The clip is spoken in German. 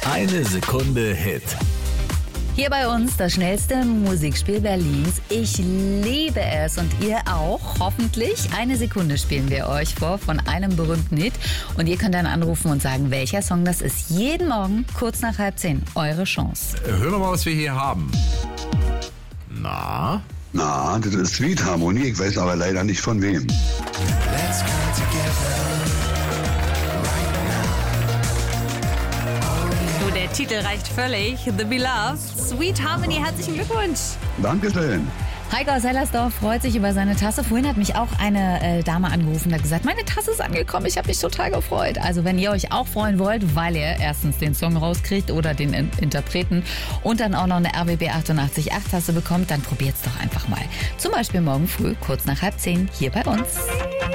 Eine Sekunde Hit. Hier bei uns das schnellste Musikspiel Berlins. Ich liebe es und ihr auch, hoffentlich. Eine Sekunde spielen wir euch vor von einem berühmten Hit. Und ihr könnt dann anrufen und sagen, welcher Song das ist. Jeden Morgen, kurz nach 9:30. Eure Chance. Hören wir mal, was wir hier haben. Na, Das ist Sweet Harmony, ich weiß aber leider nicht von wem. Der Titel reicht völlig. The Beloved. Sweet Harmony, herzlichen Glückwunsch. Dankeschön. Heiko aus Hellersdorf freut sich über seine Tasse. Vorhin hat mich auch eine Dame angerufen und hat gesagt, meine Tasse ist angekommen. Ich habe mich total gefreut. Also wenn ihr euch auch freuen wollt, weil ihr erstens den Song rauskriegt oder den Interpreten und dann auch noch eine RBB 888 Tasse bekommt, dann probiert's doch einfach mal. Zum Beispiel morgen früh, kurz nach 9:30 hier bei uns.